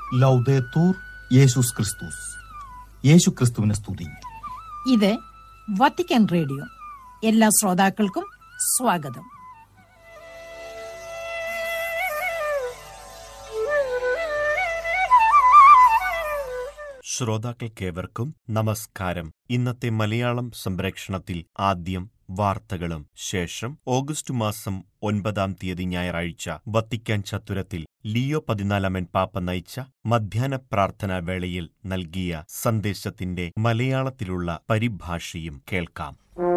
ലൗദേത്തൂർ യേശുസ് ക്രിസ്തുസ്. യേശു ക്രിസ്തുവിനെ സ്തുതി. ഇത് വത്തിക്കാൻ റേഡിയോ. എല്ലാ ശ്രോതാക്കൾക്കും സ്വാഗതം. ശ്രോതാക്കൾക്കേവർക്കും നമസ്കാരം. ഇന്നത്തെ മലയാളം സംപ്രേക്ഷണത്തിൽ ആദ്യം വാർത്തകളും ശേഷം ഓഗസ്റ്റ് മാസം 9 ഞായറാഴ്ച വത്തിക്കാൻ ചത്തുരത്തിൽ ലിയോ 14 പാപ്പ നയിച്ച മധ്യാഹ്ന പ്രാർത്ഥനാ വേളയിൽ നൽകിയ സന്ദേശത്തിന്റെ മലയാളത്തിലുള്ള പരിഭാഷയും കേൾക്കാം.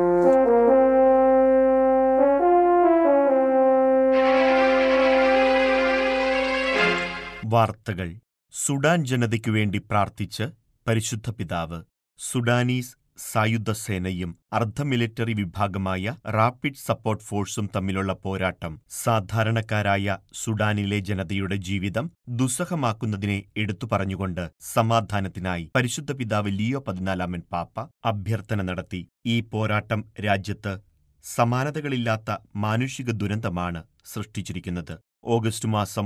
വാർത്തകൾ. സുഡാൻ ജനതയ്ക്കുവേണ്ടി പ്രാർത്ഥിച്ച് പരിശുദ്ധ പിതാവ്. സുഡാനീസ് സായുധ സേനയും അർദ്ധ മിലിറ്ററി വിഭാഗമായ റാപ്പിഡ് സപ്പോർട്ട് ഫോഴ്സും തമ്മിലുള്ള പോരാട്ടം സാധാരണക്കാരായ സുഡാനിലെ ജനതയുടെ ജീവിതം ദുസ്സഹമാക്കുന്നതിനെ എടുത്തു പറഞ്ഞുകൊണ്ട് സമാധാനത്തിനായി പരിശുദ്ധ പിതാവ് ലിയോ 14 പാപ്പ അഭ്യർത്ഥന നടത്തി. ഈ പോരാട്ടം രാജ്യത്ത് സമാനതകളില്ലാത്ത മാനുഷിക ദുരന്തമാണ് സൃഷ്ടിച്ചിരിക്കുന്നത്. ഓഗസ്റ്റ് മാസം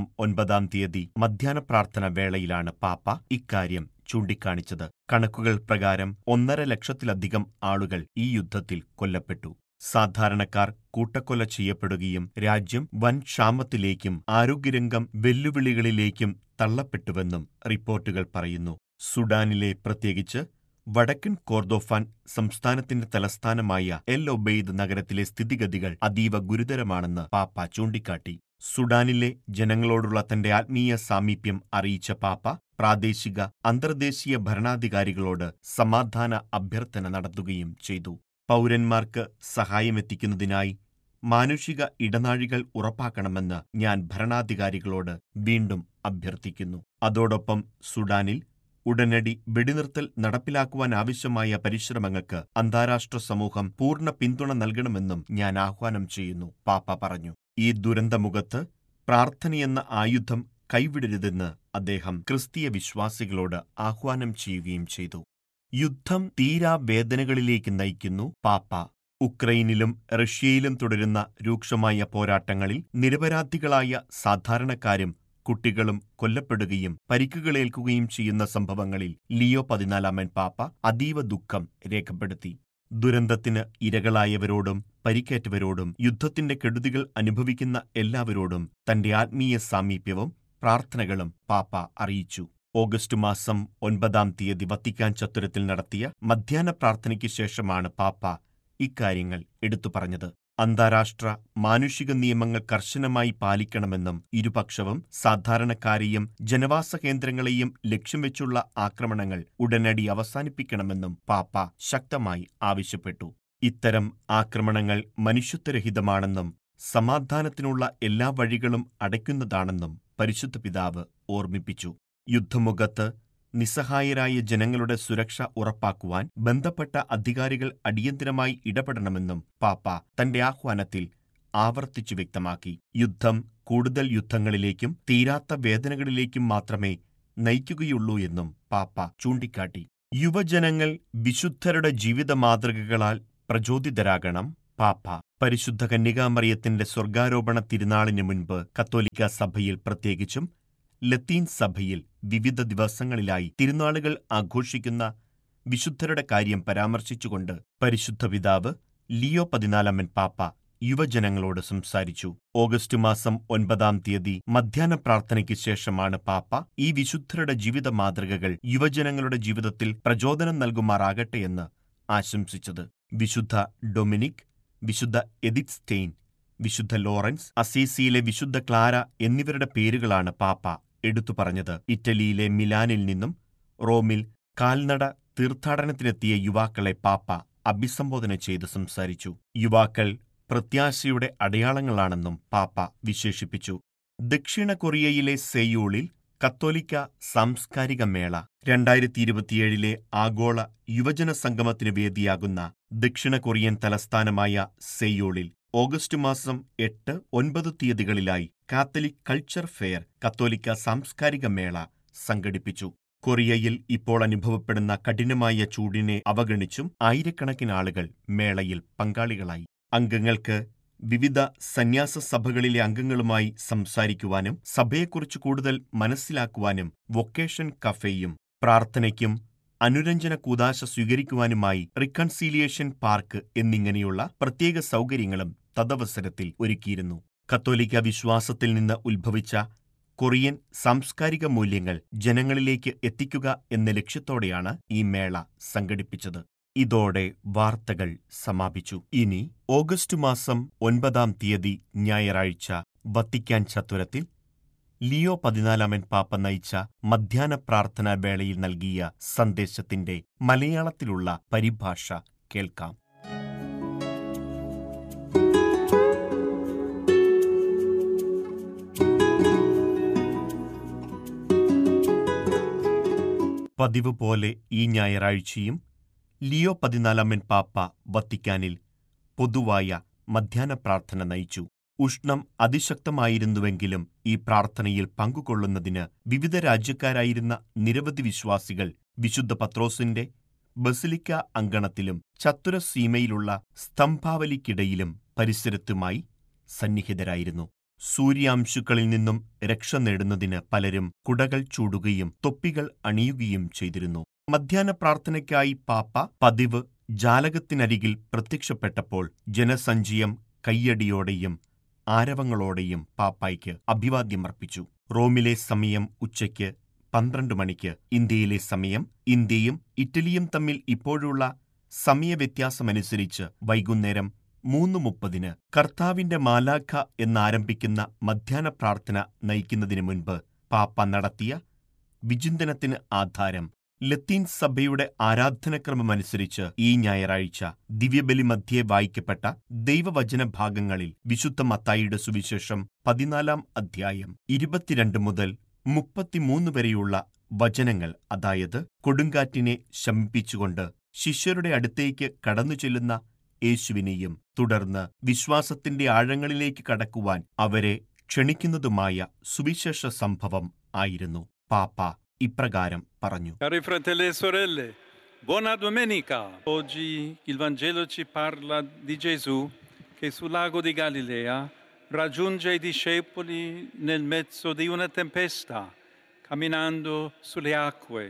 9 മധ്യാഹ്ന പ്രാർത്ഥന വേളയിലാണ് പാപ്പ ഇക്കാര്യം ചൂണ്ടിക്കാണിച്ചത്. കണക്കുകൾ പ്രകാരം 1.5 ലക്ഷത്തിലധികം ആളുകൾ ഈ യുദ്ധത്തിൽ കൊല്ലപ്പെട്ടു. സാധാരണക്കാർ കൂട്ടക്കൊല ചെയ്യപ്പെടുകയും രാജ്യം വൻ ക്ഷാമത്തിലേക്കും ആരോഗ്യരംഗം വെല്ലുവിളികളിലേക്കും തള്ളപ്പെട്ടുവെന്നും റിപ്പോർട്ടുകൾ പറയുന്നു. സുഡാനിലെ, പ്രത്യേകിച്ച് വടക്കൻ കോർദോഫാൻ സംസ്ഥാനത്തിന്റെ തലസ്ഥാനമായ എൽ ഒബെയ്ദ് നഗരത്തിലെ സ്ഥിതിഗതികൾ അതീവ ഗുരുതരമാണെന്ന് പാപ്പ ചൂണ്ടിക്കാട്ടി. സുഡാനിലെ ജനങ്ങളോടുള്ള തന്റെ ആത്മീയ സാമീപ്യം അറിയിച്ച പാപ്പ പ്രാദേശിക, അന്തർദേശീയ ഭരണാധികാരികളോട് സമാധാന അഭ്യർത്ഥന നടത്തുകയും ചെയ്തു. പൗരന്മാർക്ക് സഹായമെത്തിക്കുന്നതിനായി മാനുഷിക ഇടനാഴികൾ ഉറപ്പാക്കണമെന്ന് ഞാൻ ഭരണാധികാരികളോട് വീണ്ടും അഭ്യർത്ഥിക്കുന്നു. അതോടൊപ്പം സുഡാനിൽ ഉടനടി വെടിനിർത്തൽ നടപ്പിലാക്കുവാനാവശ്യമായ പരിശ്രമങ്ങൾക്ക് അന്താരാഷ്ട്ര സമൂഹം പൂർണ്ണ പിന്തുണ നൽകണമെന്നും ഞാൻ ആഹ്വാനം ചെയ്യുന്നു, പാപ്പ പറഞ്ഞു. ഈ ദുരന്തമുഖത്ത് പ്രാർത്ഥനയെന്ന ആയുധം കൈവിടരുതെന്ന് അദ്ദേഹം ക്രിസ്തീയ വിശ്വാസികളോട് ആഹ്വാനം ചെയ്യുകയും ചെയ്തു. യുദ്ധം തീരാവേദനകളിലേക്ക് നയിക്കുന്നു പാപ്പ. ഉക്രൈനിലും റഷ്യയിലും തുടരുന്ന രൂക്ഷമായ പോരാട്ടങ്ങളിൽ നിരപരാധികളായ സാധാരണക്കാരും കുട്ടികളും കൊല്ലപ്പെടുകയും പരിക്കുകളേൽക്കുകയും ചെയ്യുന്ന സംഭവങ്ങളിൽ ലിയോ 14 പാപ്പ അതീവ ദുഃഖം രേഖപ്പെടുത്തി. ദുരന്തത്തിന് ഇരകളായവരോടും പരിക്കേറ്റവരോടും യുദ്ധത്തിന്റെ കെടുതികൾ അനുഭവിക്കുന്ന എല്ലാവരോടും തന്റെ ആത്മീയ സാമീപ്യവും പ്രാർത്ഥനകളും പാപ്പ അറിയിച്ചു. ഓഗസ്റ്റ് മാസം 9 വത്തിക്കാൻ ചത്തുരത്തിൽ നടത്തിയ മധ്യാഹ്ന പ്രാർത്ഥനയ്ക്ക് ശേഷമാണ് പാപ്പ ഇക്കാര്യങ്ങൾ എടുത്തു പറഞ്ഞത്. അന്താരാഷ്ട്ര മാനുഷിക നിയമങ്ങൾ കർശനമായി പാലിക്കണമെന്നും ഇരുപക്ഷവും സാധാരണക്കാരെയും ജനവാസ കേന്ദ്രങ്ങളെയും ലക്ഷ്യം വെച്ചുള്ള ആക്രമണങ്ങൾ ഉടനടി അവസാനിപ്പിക്കണമെന്നും പാപ്പ ശക്തമായി ആവശ്യപ്പെട്ടു. ഇത്തരം ആക്രമണങ്ങൾ മനുഷ്യത്വരഹിതമാണെന്നും സമാധാനത്തിനുള്ള എല്ലാ വഴികളും അടയ്ക്കുന്നതാണെന്നും പരിശുദ്ധ പിതാവ് ഓർമ്മിപ്പിച്ചു. യുദ്ധമുഖത്ത് നിസ്സഹായരായ ജനങ്ങളുടെ സുരക്ഷ ഉറപ്പാക്കുവാൻ ബന്ധപ്പെട്ട അധികാരികൾ അടിയന്തരമായി ഇടപെടണമെന്നും പാപ്പ തന്റെ ആഹ്വാനത്തിൽ ആവർത്തിച്ചു വ്യക്തമാക്കി. യുദ്ധം കൂടുതൽ യുദ്ധങ്ങളിലേക്കും തീരാത്ത വേദനകളിലേക്കും മാത്രമേ നയിക്കുകയുള്ളൂ എന്നും പാപ്പ ചൂണ്ടിക്കാട്ടി. യുവജനങ്ങൾ വിശുദ്ധരുടെ ജീവിത മാതൃകകളാൽ പ്രചോദിതരാകണം. പാപ്പ പരിശുദ്ധ കന്യകാമറിയത്തിന്റെ സ്വർഗാരോപണ തിരുനാളിന് മുൻപ് കത്തോലിക്ക സഭയിൽ, പ്രത്യേകിച്ചും ലത്തീൻ സഭയിൽ വിവിധ ദിവസങ്ങളിലായി തിരുനാളുകൾ ആഘോഷിക്കുന്ന വിശുദ്ധരുടെ കാര്യം പരാമർശിച്ചുകൊണ്ട് പരിശുദ്ധ പിതാവ് ലിയോ 14 പാപ്പ യുവജനങ്ങളോട് സംസാരിച്ചു. ഓഗസ്റ്റ് മാസം 9 മധ്യാഹ്ന പ്രാർത്ഥനയ്ക്ക് ശേഷമാണ് പാപ്പ ഈ വിശുദ്ധരുടെ ജീവിത മാതൃകകൾ യുവജനങ്ങളുടെ ജീവിതത്തിൽ പ്രചോദനം നൽകുമാറാകട്ടെയെന്ന് ആശംസിച്ചത്. വിശുദ്ധ ഡൊമിനിക്, വിശുദ്ധ എദിത്ത് സ്റ്റെയിൻ, വിശുദ്ധ ലോറൻസ്, അസീസിയിലെ വിശുദ്ധ ക്ലാര എന്നിവരുടെ പേരുകളാണ് പാപ്പ എടുത്തു പറഞ്ഞത്. ഇറ്റലിയിലെ മിലാനിൽ നിന്നും റോമിൽ കാൽനട തീർത്ഥാടനത്തിനെത്തിയ യുവാക്കളെ പാപ്പ അഭിസംബോധന ചെയ്ത് സംസാരിച്ചു. യുവാക്കൾ പ്രത്യാശയുടെ അടയാളങ്ങളാണെന്നും പാപ്പ വിശേഷിപ്പിച്ചു. ദക്ഷിണ കൊറിയയിലെ സെയൂളിൽ കത്തോലിക്ക സാംസ്കാരിക മേള 2027 ആഗോള യുവജന സംഗമത്തിന് വേദിയാകുന്ന ദക്ഷിണ കൊറിയൻ തലസ്ഥാനമായ സെയൂളിൽ ഓഗസ്റ്റ് മാസം 8, 9 തീയതികളിലായി കാത്തലിക് കൾച്ചർ ഫെയർ, കത്തോലിക്ക സാംസ്കാരിക മേള സംഘടിപ്പിച്ചു. കൊറിയയിൽ ഇപ്പോൾ അനുഭവപ്പെടുന്ന കഠിനമായ ചൂടിനെ അവഗണിച്ചും ആയിരക്കണക്കിന് ആളുകൾ മേളയിൽ പങ്കാളികളായി. അംഗങ്ങൾക്ക് വിവിധ സന്യാസ സഭകളിലെ അംഗങ്ങളുമായി സംസാരിക്കുവാനും സഭയെക്കുറിച്ച് കൂടുതൽ മനസ്സിലാക്കുവാനും വൊക്കേഷൻ കഫേയും പ്രാർത്ഥനയ്ക്കും അനുരഞ്ജന കൂദാശ സ്വീകരിക്കുവാനുമായി റിക്കൺസീലിയേഷൻ പാർക്ക് എന്നിങ്ങനെയുള്ള പ്രത്യേക സൗകര്യങ്ങളും തദവസരത്തിൽ ഒരുക്കിയിരുന്നു. കത്തോലിക്ക വിശ്വാസത്തിൽ നിന്ന് ഉത്ഭവിച്ച കൊറിയൻ സാംസ്കാരിക മൂല്യങ്ങൾ ജനങ്ങളിലേക്ക് എത്തിക്കുക എന്ന ലക്ഷ്യത്തോടെയാണ് ഈ മേള സംഘടിപ്പിച്ചത്. ഇതോടെ വാർത്തകൾ സമാപിച്ചു. ഇനി ഓഗസ്റ്റ് മാസം 9 തീയതി ഞായറാഴ്ച വത്തിക്കാൻ ചത്വരത്തിൽ ലിയോ 14 പാപ്പ നയിച്ച മധ്യാഹ്ന പ്രാർത്ഥനാ വേളയിൽ നൽകിയ സന്ദേശത്തിന്റെ മലയാളത്തിലുള്ള പരിഭാഷ കേൾക്കാം. പതിവ് പോലെ ഈ ഞായറാഴ്ചയും ലിയോ 14 പാപ്പ വത്തിക്കാനിൽ പൊതുവായ മധ്യാഹ്ന പ്രാർത്ഥന നയിച്ചു. ഉഷ്ണം അതിശക്തമായിരുന്നുവെങ്കിലും ഈ പ്രാർത്ഥനയിൽ പങ്കുകൊള്ളുന്നതിന് വിവിധ രാജ്യക്കാരായിരുന്ന നിരവധി വിശ്വാസികൾ വിശുദ്ധ പത്രോസിന്റെ ബസിലിക്ക അങ്കണത്തിലും ചത്തുരസീമയിലുള്ള സ്തംഭാവലിക്കിടയിലും പരിസരത്തുമായി സന്നിഹിതരായിരുന്നു. സൂര്യാംശുക്കളിൽ നിന്നും രക്ഷ നേടുന്നതിന് പലരും കുടകൾ ചൂടുകയും തൊപ്പികൾ അണിയുകയും ചെയ്തിരുന്നു. മധ്യാഹ്ന പ്രാർത്ഥനയ്ക്കായി പാപ്പ പതിവ് ജാലകത്തിനരികിൽ പ്രത്യക്ഷപ്പെട്ടപ്പോൾ ജനസഞ്ചയം കയ്യടിയോടെയും ആരവങ്ങളോടെയും പാപ്പായ്ക്ക് അഭിവാദ്യമർപ്പിച്ചു. റോമിലെ സമയം ഉച്ചയ്ക്ക് 12 മണിക്ക്, ഇന്ത്യയിലെ സമയം ഇന്ത്യയും ഇറ്റലിയും തമ്മിൽ ഇപ്പോഴുള്ള സമയവ്യത്യാസമനുസരിച്ച് വൈകുന്നേരം 3:30 കർത്താവിന്റെ മാലാഖ എന്നാരംഭിക്കുന്ന മധ്യാഹ്ന പ്രാർത്ഥന നയിക്കുന്നതിന് മുൻപ് പാപ്പ നടത്തിയ വിചിന്തനത്തിന് ആധാരം ലത്തീൻ സഭയുടെ ആരാധനക്രമമനുസരിച്ച് ഈ ഞായറാഴ്ച ദിവ്യബലി മധ്യേ വായിക്കപ്പെട്ട ദൈവവചന ഭാഗങ്ങളിൽ വിശുദ്ധ മത്തായിയുടെ സുവിശേഷം 14 അധ്യായം 22 മുതൽ 33 വരെയുള്ള വചനങ്ങൾ, അതായത് കൊടുങ്കാറ്റിനെ ശമിപ്പിച്ചുകൊണ്ട് ശിഷ്യരുടെ അടുത്തേക്ക് കടന്നു ചെല്ലുന്ന യേശുവിനെയും തുടർന്ന് വിശ്വാസത്തിന്റെ ആഴങ്ങളിലേക്ക് കടക്കുവാൻ അവരെ ക്ഷണിക്കുന്നതുമായ സുവിശേഷ സംഭവം ആയിരുന്നു. പാപ്പ ഇപ്രകാരം പറഞ്ഞു: Cari fratelli e sorelle, buona domenica! Oggi il Vangelo ci parla di Gesù che sul lago di Galilea raggiunge i discepoli nel mezzo di una tempesta, camminando sulle acque.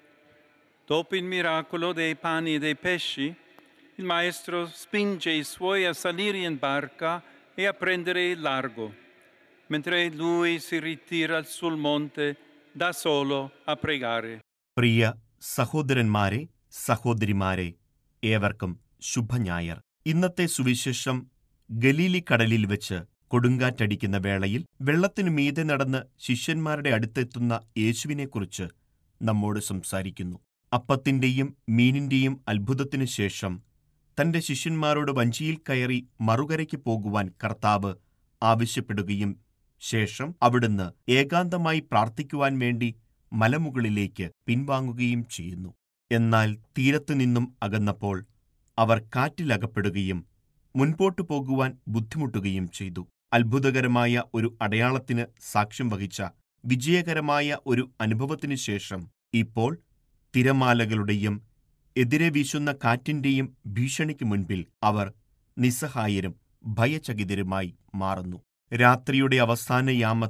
Dopo il miracolo dei pani e dei pesci, il maestro spinge i suoi a salire in barca e a prendere il largo, mentre lui si ritira sul monte da solo a pregare. പ്രിയ സഹോദരന്മാരെ, സഹോദരിമാരെ, ഏവർക്കും ശുഭഞായർ. ഇന്നത്തെ സുവിശേഷം Galilei കടലിൽ വെച്ച് കൊടുങ്കാറ്റടിക്കുന്ന വേളയിൽ വെള്ളത്തിനു മീതെ നടന്ന് ശിഷ്യന്മാരുടെ അടുത്തെത്തുന്ന യേശുവിനെക്കുറിച്ച് നമ്മോട് സംസാരിക്കുന്നു. അപ്പത്തിന്റെയും മീനിന്റെയും അത്ഭുതത്തിനു ശേഷം തന്റെ ശിഷ്യന്മാരോട് വഞ്ചിയിൽ കയറി മറുകരയ്ക്ക് പോകുവാൻ കർത്താവ് ആവശ്യപ്പെടുകയും ശേഷം അവിടുന്ന് ഏകാന്തമായി പ്രാർത്ഥിക്കുവാൻ വേണ്ടി മലമുകളിലേക്ക് പിൻവാങ്ങുകയും ചെയ്യുന്നു. എന്നാൽ തീരത്തുനിന്നും അകന്നപ്പോൾ അവർ കാറ്റിലകപ്പെടുകയും മുൻപോട്ടു പോകുവാൻ ബുദ്ധിമുട്ടുകയും ചെയ്തു. അത്ഭുതകരമായ ഒരു അടയാളത്തിന് സാക്ഷ്യം വഹിച്ച വിജയകരമായ ഒരു അനുഭവത്തിനു ശേഷം ഇപ്പോൾ തിരമാലകളുടെയും എതിരെ വീശുന്ന കാറ്റിന്റെയും ഭീഷണിക്ക് മുൻപിൽ അവർ നിസ്സഹായരും ഭയചകിതരുമായി മാറുന്നു. രാത്രിയുടെ അവസാന യാമത്തിൽ